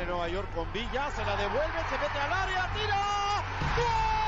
Nueva York con Villa, se la devuelve, se mete al área, tira. ¡Gol!